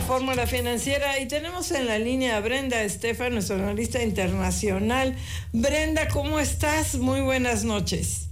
Fórmula Financiera y tenemos en la línea a Brenda Estefan, nuestra analista internacional. Brenda, ¿cómo estás? Muy buenas noches.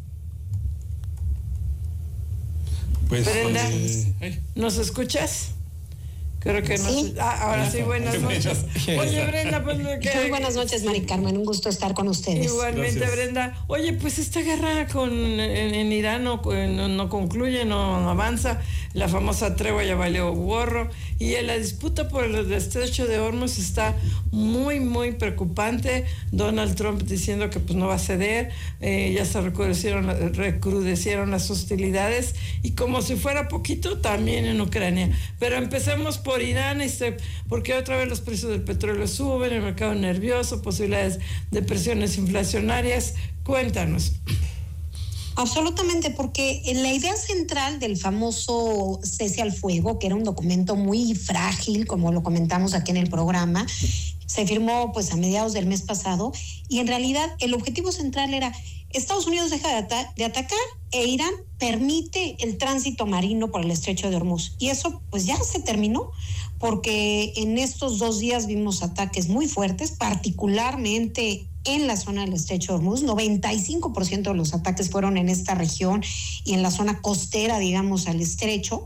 Pues, Brenda, ¿nos escuchas? Creo que no. Sí. Ahora sí, buenas noches. Oye, Brenda, pues muy buenas noches, Mari Carmen, un gusto estar con ustedes. Igualmente, gracias. Brenda. Oye, pues esta guerra en Irán no concluye, no avanza. La famosa tregua ya valió gorro. Y la disputa por el estrecho de Hormuz está muy, muy preocupante. Donald Trump diciendo que pues no va a ceder. Ya se recrudecieron las hostilidades. Y como si fuera poquito, también en Ucrania. Pero empecemos por Irán, porque otra vez los precios del petróleo suben, el mercado nervioso, posibilidades de presiones inflacionarias. Cuéntanos. Absolutamente, porque la idea central del famoso cese al fuego, que era un documento muy frágil, como lo comentamos aquí en el programa, se firmó pues a mediados del mes pasado, y en realidad el objetivo central era: Estados Unidos deja de atacar e Irán permite el tránsito marino por el estrecho de Hormuz. Y eso pues ya se terminó, porque en estos 2 días vimos ataques muy fuertes, particularmente en la zona del estrecho de Hormuz. 95% de los ataques fueron en esta región y en la zona costera, digamos, al estrecho.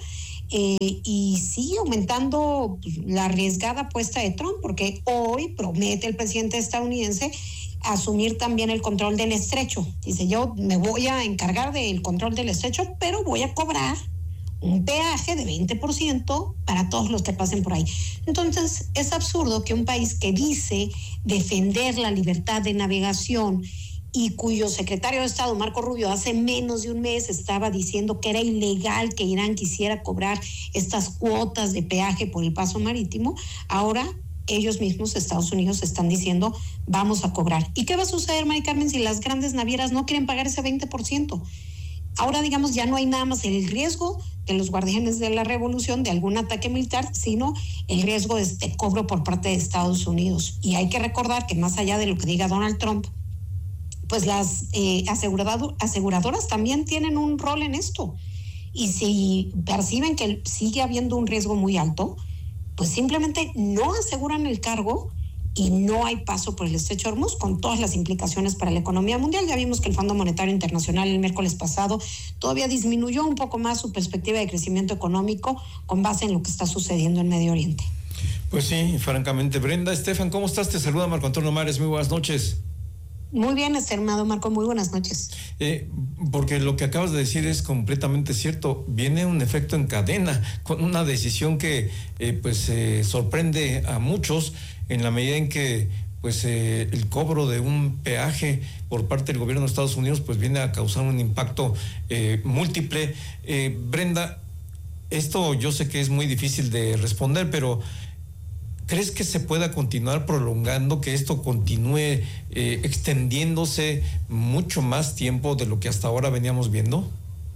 Y sigue aumentando la arriesgada apuesta de Trump, porque hoy promete el presidente estadounidense asumir también el control del estrecho. Dice: yo me voy a encargar del control del estrecho, pero voy a cobrar un peaje de 20% para todos los que pasen por ahí. Entonces, es absurdo que un país que dice defender la libertad de navegación y cuyo secretario de Estado, Marco Rubio, hace menos de un mes estaba diciendo que era ilegal que Irán quisiera cobrar estas cuotas de peaje por el paso marítimo, ahora ellos mismos, Estados Unidos, están diciendo: vamos a cobrar. ¿Y qué va a suceder, Mari Carmen, si las grandes navieras no quieren pagar ese 20%? Ahora, digamos, ya no hay nada más el riesgo de los guardianes de la revolución de algún ataque militar, sino el riesgo de cobro por parte de Estados Unidos. Y hay que recordar que más allá de lo que diga Donald Trump, pues las aseguradoras también tienen un rol en esto. Y si perciben que sigue habiendo un riesgo muy alto, pues simplemente no aseguran el cargo y no hay paso por el estrecho de Hormuz, con todas las implicaciones para la economía mundial. Ya vimos que el Fondo Monetario Internacional el miércoles pasado todavía disminuyó un poco más su perspectiva de crecimiento económico con base en lo que está sucediendo en Medio Oriente. Pues sí, francamente. Brenda Estefan, ¿cómo estás? Te saluda Marco Antonio Mares, muy buenas noches. Muy bien, estimado Marco, muy buenas noches. Porque lo que acabas de decir es completamente cierto. Viene un efecto en cadena con una decisión que sorprende a muchos, en la medida en que el cobro de un peaje por parte del gobierno de Estados Unidos pues viene a causar un impacto múltiple. Brenda, esto yo sé que es muy difícil de responder, pero ¿crees que se pueda continuar prolongando, que esto continúe extendiéndose mucho más tiempo de lo que hasta ahora veníamos viendo?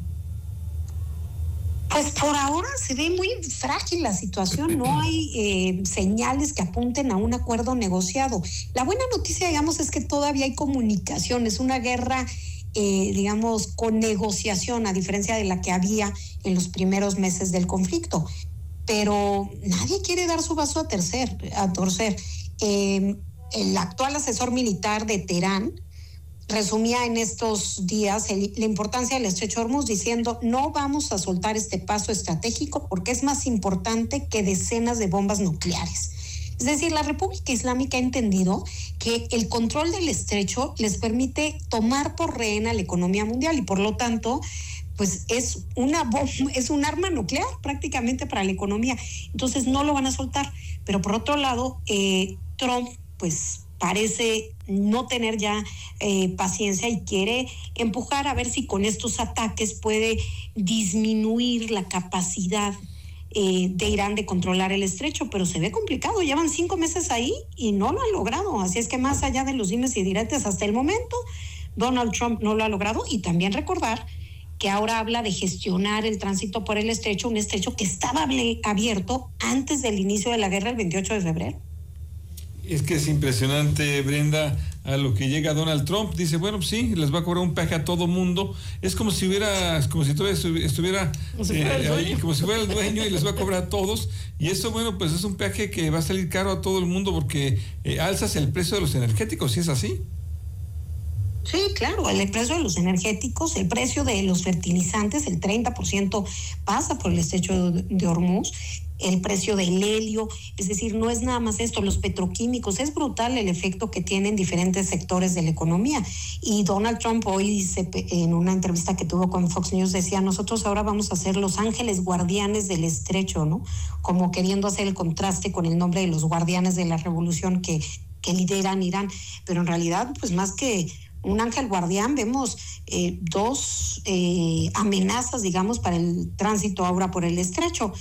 Pues por ahora se ve muy frágil la situación, no hay señales que apunten a un acuerdo negociado. La buena noticia, digamos, es que todavía hay comunicación, es una guerra, con negociación, a diferencia de la que había en los primeros meses del conflicto. Pero nadie quiere dar su brazo a torcer. El actual asesor militar de Teherán resumía en estos días la importancia del estrecho de Hormuz, diciendo: no vamos a soltar este paso estratégico porque es más importante que decenas de bombas nucleares. Es decir, la República Islámica ha entendido que el control del estrecho les permite tomar por rehén a la economía mundial y por lo tanto pues es una bomba, es un arma nuclear prácticamente para la economía. Entonces no lo van a soltar. Pero por otro lado, Trump pues parece no tener ya paciencia y quiere empujar a ver si con estos ataques puede disminuir la capacidad de Irán de controlar el estrecho, pero se ve complicado. Llevan 5 meses ahí y no lo han logrado. Así es que más allá de los dimes y diretes, hasta el momento Donald Trump no lo ha logrado. Y también recordar que ahora habla de gestionar el tránsito por el estrecho, un estrecho que estaba abierto antes del inicio de la guerra el 28 de febrero. Es que es impresionante, Brenda, a lo que llega Donald Trump. Dice, bueno, pues sí, les va a cobrar un peaje a todo mundo. Es como si todavía estuviera ahí, como si fuera el dueño, y les va a cobrar a todos. Y eso, bueno, pues es un peaje que va a salir caro a todo el mundo porque alzas el precio de los energéticos, ¿sí es así? Sí, claro, el precio de los energéticos, el precio de los fertilizantes, el 30% pasa por el estrecho de Hormuz, el precio del helio, es decir, no es nada más esto, los petroquímicos, es brutal el efecto que tienen diferentes sectores de la economía. Y Donald Trump hoy dice, en una entrevista que tuvo con Fox News, decía, nosotros ahora vamos a ser los ángeles guardianes del estrecho, ¿no? Como queriendo hacer el contraste con el nombre de los guardianes de la revolución que lideran Irán, pero en realidad, pues más que un ángel guardián, vemos dos amenazas, digamos, para el tránsito ahora por el estrecho.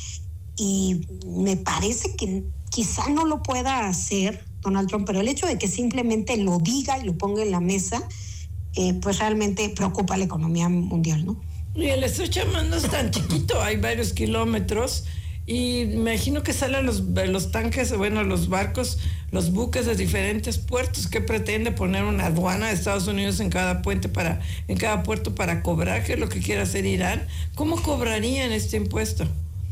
Y me parece que quizá no lo pueda hacer Donald Trump, pero el hecho de que simplemente lo diga y lo ponga en la mesa, pues realmente preocupa a la economía mundial, ¿no? Y el estrecho no es tan chiquito, hay varios kilómetros. Y me imagino que salen los tanques, bueno, los barcos, los buques de diferentes puertos. ¿Qué pretende poner una aduana de Estados Unidos en cada puerto para cobrar? ¿Qué es lo que quiere hacer Irán? ¿Cómo cobrarían este impuesto?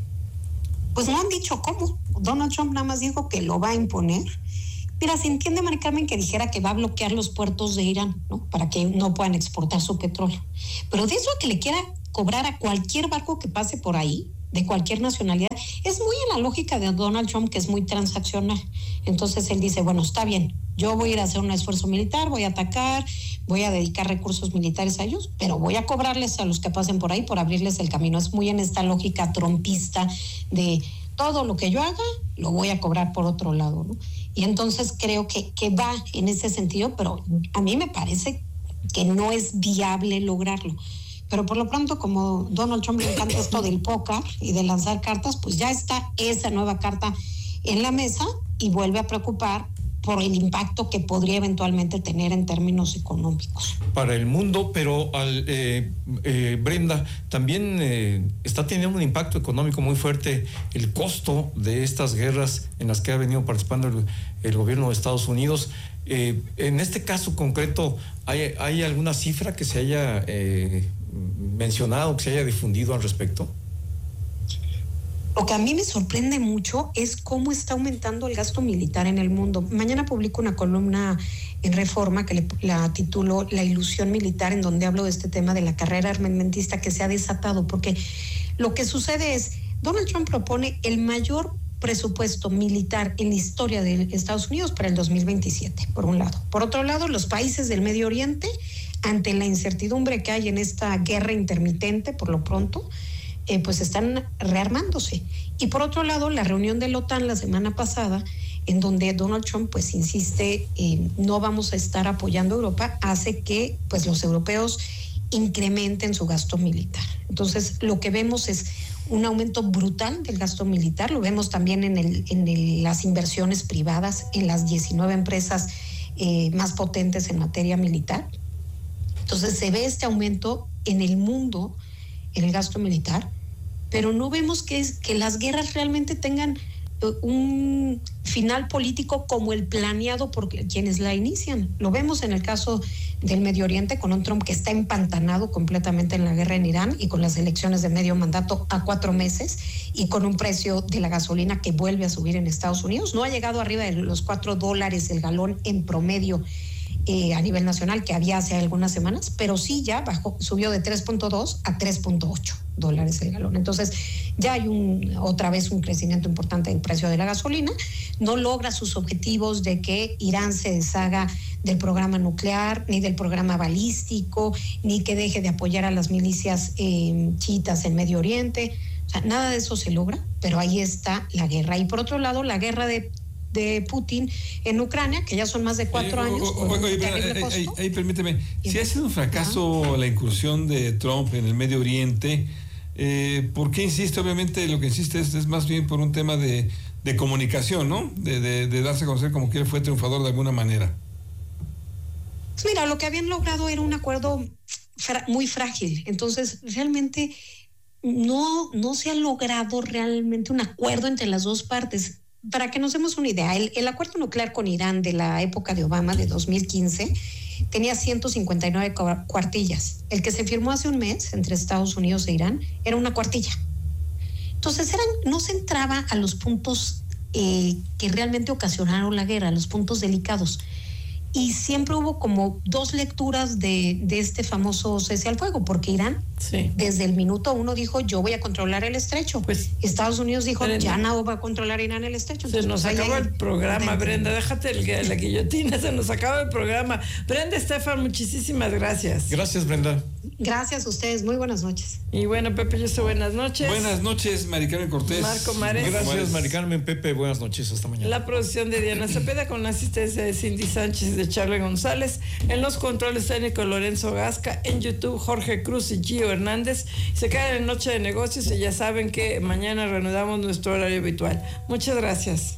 Pues no han dicho cómo. Donald Trump nada más dijo que lo va a imponer. Mira, se entiende, Mari Carmen, que dijera que va a bloquear los puertos de Irán, ¿no? Para que no puedan exportar su petróleo. Pero de eso a que le quiera cobrar a cualquier barco que pase por ahí, de cualquier nacionalidad, es muy en la lógica de Donald Trump, que es muy transaccional. Entonces él dice, bueno, está bien, yo voy a ir a hacer un esfuerzo militar, voy a atacar, voy a dedicar recursos militares a ellos, pero voy a cobrarles a los que pasen por ahí por abrirles el camino. Es muy en esta lógica trumpista de todo lo que yo haga, lo voy a cobrar por otro lado, ¿no? Y entonces creo que va en ese sentido, pero a mí me parece que no es viable lograrlo. Pero por lo pronto, como Donald Trump le encanta esto del póker y de lanzar cartas, pues ya está esa nueva carta en la mesa y vuelve a preocupar por el impacto que podría eventualmente tener en términos económicos. Para el mundo, pero Brenda, también está teniendo un impacto económico muy fuerte el costo de estas guerras en las que ha venido participando el gobierno de Estados Unidos. En este caso concreto, ¿hay alguna cifra que se haya mencionado, que se haya difundido al respecto? Lo que a mí me sorprende mucho es cómo está aumentando el gasto militar en el mundo. Mañana publico una columna en Reforma que la titulo La ilusión militar, en donde hablo de este tema de la carrera armamentista que se ha desatado, porque lo que sucede es, Donald Trump propone el mayor presupuesto militar en la historia de Estados Unidos para el 2027, por un lado. Por otro lado, los países del Medio Oriente, ante la incertidumbre que hay en esta guerra intermitente, por lo pronto, pues están rearmándose. Y por otro lado, la reunión de la OTAN la semana pasada, en donde Donald Trump pues insiste no vamos a estar apoyando a Europa, hace que pues los europeos incrementen su gasto militar. Entonces, lo que vemos es un aumento brutal del gasto militar, lo vemos también en las inversiones privadas, en las 19 empresas más potentes en materia militar. Entonces, se ve este aumento en el mundo, en el gasto militar, pero no vemos que las guerras realmente tengan un final político como el planeado por quienes la inician. Lo vemos en el caso del Medio Oriente, con un Trump que está empantanado completamente en la guerra en Irán y con las elecciones de medio mandato a 4 meses y con un precio de la gasolina que vuelve a subir en Estados Unidos. No ha llegado arriba de los $4 el galón en promedio a nivel nacional, que había hace algunas semanas, pero sí ya subió de 3.2 a 3.8 dólares el galón. Entonces ya hay otra vez un crecimiento importante del precio de la gasolina. No logra sus objetivos de que Irán se deshaga del programa nuclear, ni del programa balístico, ni que deje de apoyar a las milicias chiitas en Medio Oriente. O sea, nada de eso se logra, pero ahí está la guerra. Y por otro lado, la guerra de Putin en Ucrania, que ya son más de 4 años. Ahí permíteme, si ha sido un fracaso la incursión de Trump en el Medio Oriente, ¿por qué insiste? Obviamente lo que insiste es más bien por un tema de comunicación, ¿no? De darse a conocer como que él fue triunfador de alguna manera. Pues mira, lo que habían logrado era un acuerdo muy frágil, entonces realmente no se ha logrado realmente un acuerdo entre las dos partes. para que nos demos una idea, el acuerdo nuclear con Irán de la época de Obama, de 2015, tenía 159 cuartillas. El que se firmó hace un mes entre Estados Unidos e Irán era una cuartilla. Entonces no se entraba a los puntos que realmente ocasionaron la guerra, a los puntos delicados. Y siempre hubo como dos lecturas de este famoso cese al fuego, porque Irán desde el minuto 1 dijo, yo voy a controlar el estrecho. Pues Estados Unidos dijo, ya no va a controlar Irán el estrecho. Entonces, se nos acabó el programa, Brenda, déjate la guillotina, se nos acaba el programa. Brenda Estefan, muchísimas gracias. Gracias, Brenda. Gracias a ustedes, muy buenas noches. Y bueno, Pepe, yo soy buenas noches. Buenas noches, Mari Carmen Cortés. Marco Mares. Gracias, Mari Carmen, Pepe, buenas noches, hasta mañana. La producción de Diana Cepeda con la asistencia de Cindy Sánchez y de Charlie González. En los controles técnicos Lorenzo Gasca. En YouTube Jorge Cruz y Gio Hernández. Se quedan en Noche de Negocios y ya saben que mañana reanudamos nuestro horario habitual. Muchas gracias.